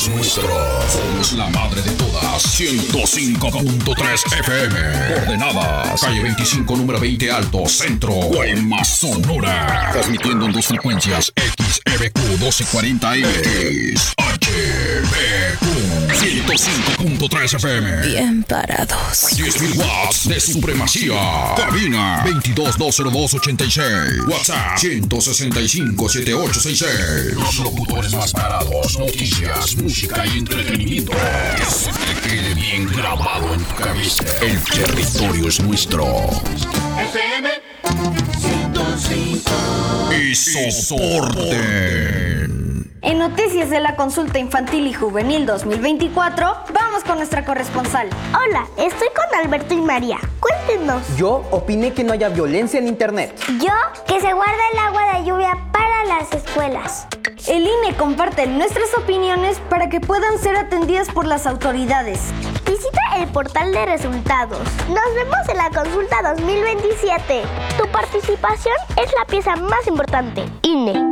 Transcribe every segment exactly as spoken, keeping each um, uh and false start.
es nuestro. Somos la madre de todas. ciento cinco punto tres F M. Coordenadas. Calle veinticinco, número veinte Alto, Centro, Guaymas, Sonora. Transmitiendo en dos frecuencias. X E B Q doce cuarenta M. X H B Q ciento cinco punto tres F M. Bien parados. diez mil watts de supremacía. Cabina veintidós dos cero dos ochenta y seis. WhatsApp ciento sesenta y cinco setenta y ocho sesenta y seis. Los locutores más parados. Noticias, música y entretenimiento. Que se te quede bien grabado en tu cabeza. El territorio es nuestro. F M ciento cinco. Y soporte. En noticias de la consulta infantil y juvenil dos mil veinticuatro, vamos con nuestra corresponsal. Hola, estoy con Alberto y María. Cuéntenos. Yo opiné que no haya violencia en internet. Yo, que se guarda el agua de lluvia para las escuelas. El I N E comparte nuestras opiniones para que puedan ser atendidas por las autoridades. Visita el portal de resultados. Nos vemos en la consulta dos mil veintisiete. Tu participación es la pieza más importante. I N E.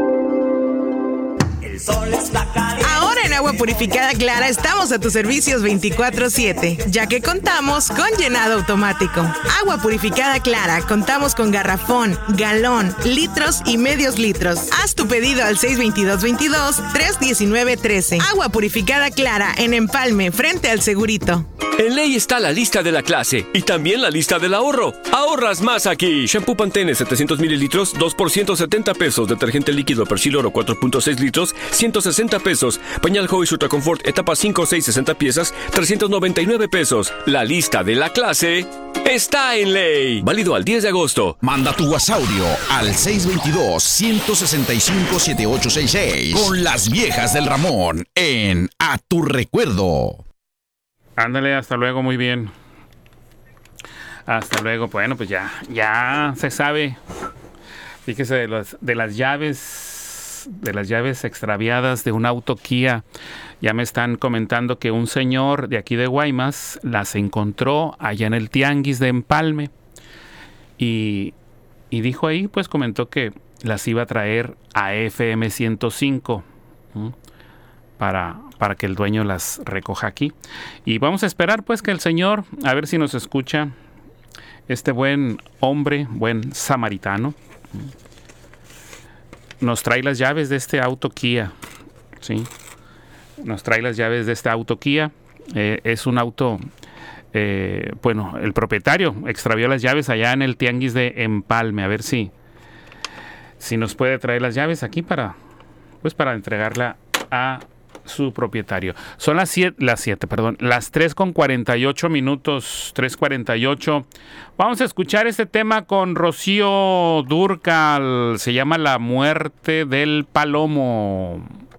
Ahora en Agua Purificada Clara estamos a tus servicios veinticuatro siete, ya que contamos con llenado automático. Agua Purificada Clara, contamos con garrafón, galón, litros y medios litros. Haz tu pedido al seis veintidós veintidós, tres diecinueve trece. Agua Purificada Clara, en Empalme, frente al Segurito. En Ley está la lista de la clase y también la lista del ahorro. Ahorras más aquí. Shampoo Pantene setecientos mililitros, dos por ciento setenta pesos. Detergente líquido Persil Oro cuatro punto seis litros, ciento sesenta pesos. Pañal Hobbies Ultra Confort etapa cinco, seis, sesenta piezas, trescientos noventa y nueve pesos. La lista de la clase está en Ley. Válido al diez de agosto. Manda tu WhatsAudio al seis veintidós, ciento sesenta y cinco, setenta y ocho sesenta y seis con las viejas del Ramón en A Tu Recuerdo. Ándale, hasta luego, muy bien. Hasta luego. Bueno, pues ya, ya se sabe. Fíjese de, los, de las llaves, de las llaves extraviadas de un auto Kia. Ya me están comentando que un señor de aquí de Guaymas las encontró allá en el Tianguis de Empalme. Y, y dijo ahí, pues comentó que las iba a traer a F M ciento cinco. ¿Mm? Para, para que el dueño las recoja aquí. Y vamos a esperar pues que el Señor, a ver si nos escucha, este buen hombre, buen samaritano, nos trae las llaves de este auto Kia, ¿sí? Nos trae las llaves de este auto Kia. Eh, es un auto, eh, bueno, el propietario extravió las llaves allá en el Tianguis de Empalme. A ver si, si nos puede traer las llaves aquí para, pues para entregarla a su propietario. Son las siete, las siete, perdón, las tres con cuarenta y ocho minutos, tres cuarenta y ocho. Vamos a escuchar este tema con Rocío Dúrcal. Se llama La muerte del palomo.